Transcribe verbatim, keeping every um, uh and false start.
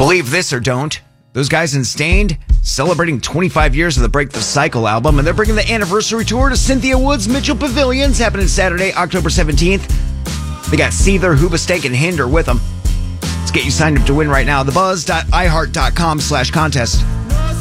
Believe this or don't, those guys in Stained celebrating twenty-five years of the Break the Cycle album, and they're bringing the anniversary tour to Cynthia Woods Mitchell Pavilions, happening Saturday, October seventeenth. They got Seether, Hoobastank, and Hinder with them. Let's get you signed up to win right now. thebuzz dot i heart dot com slash contest.